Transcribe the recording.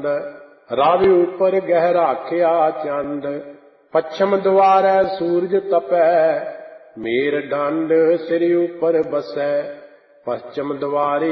ਬੰਦ। ਰਵਿ ਉਪਰ ਗਹਿ ਰਾਖਿਆ ਚੰਦ। ਪੱਛਮ ਦੁਆਰੈ ਸੂਰਜ ਤਪੈ। ਮੇਰ ਦੰਡ ਸਿਰ ਉਪਰ ਬਸੈ। ਪश्चिम द्वारे